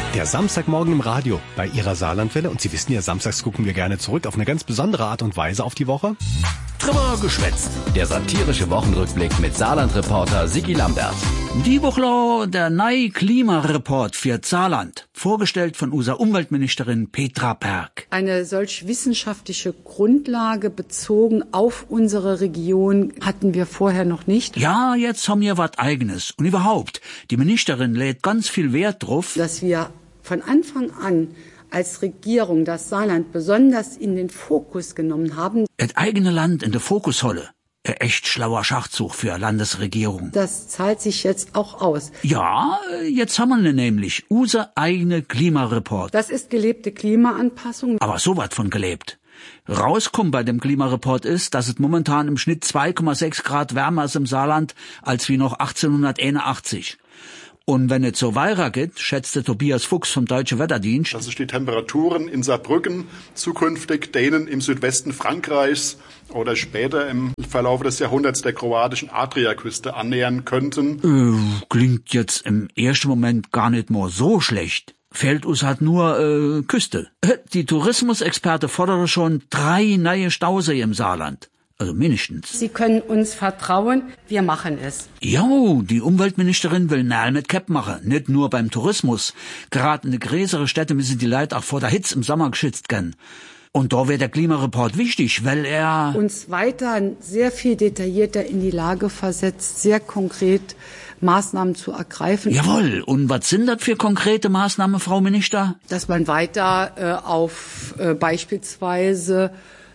Der Samstagmorgen im Radio bei Ihrer Saarlandwelle. Und Sie wissen ja, samstags gucken wir gerne zurück auf eine ganz besondere Art und Weise auf die Woche. Drüber geschwätzt. Der satirische Wochenrückblick mit Saarland-Reporter Sigi Lambert. Die Woche der neue Klimareport für Saarland, vorgestellt von unserer Umweltministerin Petra Perk. Eine solch wissenschaftliche Grundlage bezogen auf unsere Region hatten wir vorher noch nicht. Ja, jetzt haben wir was Eigenes. Und überhaupt, die Ministerin lädt ganz viel Wert drauf, Dass wir von Anfang an als Regierung das Saarland besonders in den Fokus genommen haben. das eigene Land in der Fokusholle. Ein echt schlauer Schachzug für eine Landesregierung. Das zahlt sich jetzt auch aus. Ja, jetzt haben wir nämlich unser eigene Klimareport. Das ist gelebte Klimaanpassung. Aber so was von gelebt. Rauskommt bei dem Klimareport ist, dass es momentan im Schnitt 2,6 Grad wärmer ist im Saarland als wie noch 1881. Und wenn es so weitergeht, schätzte Tobias Fuchs vom Deutschen Wetterdienst, dass sich die Temperaturen in Saarbrücken zukünftig denen im Südwesten Frankreichs oder später im Verlauf des Jahrhunderts der kroatischen Adriaküste annähern könnten. Klingt jetzt im ersten Moment gar nicht mal so schlecht. Fehlt uns halt nur Küste. Die Tourismusexperte fordern schon 3 neue Stausee im Saarland. Also mindestens. Sie können uns vertrauen, wir machen es. Jo, die Umweltministerin will Nähl mit Cap machen, nicht nur beim Tourismus. Gerade in den größeren Städten müssen die Leute auch vor der Hitze im Sommer geschützt werden. Und da wäre der Klimareport wichtig, weil er Uns weiter sehr viel detaillierter in die Lage versetzt, sehr konkret Maßnahmen zu ergreifen. Jawohl, und was sind das für konkrete Maßnahmen, Frau Minister? Dass man weiter auf beispielsweise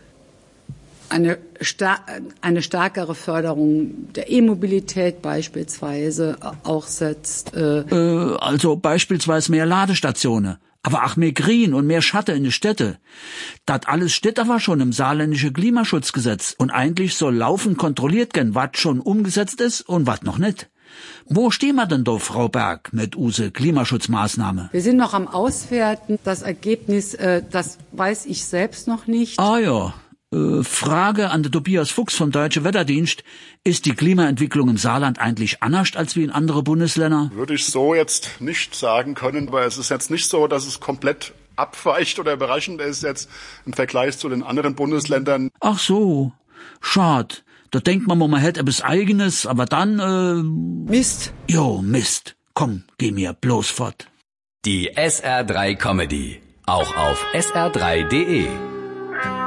eine stärkere Förderung der E-Mobilität beispielsweise auch setzt. Also beispielsweise mehr Ladestationen, aber auch mehr Grün und mehr Schatten in den Städten. Das alles steht aber schon im saarländischen Klimaschutzgesetz und eigentlich soll laufend kontrolliert werden, was schon umgesetzt ist und was noch nicht. Wo stehen wir denn da, Frau Berg, mit use Klimaschutzmaßnahme? Wir sind noch am Auswerten. Das Ergebnis, das weiß ich selbst noch nicht. Ah ja. Frage an den Tobias Fuchs vom Deutschen Wetterdienst. Ist die Klimaentwicklung im Saarland eigentlich anders als wie in anderen Bundesländern? Würde ich so jetzt nicht sagen können, aber es ist jetzt nicht so, dass es komplett abweicht oder überraschend ist jetzt im Vergleich zu den anderen Bundesländern. Ach so, schade. Da denkt man hätte etwas Eigenes, aber dann, Mist. Jo, Mist. Komm, geh mir bloß fort. Die SR3 Comedy. Auch auf sr3.de.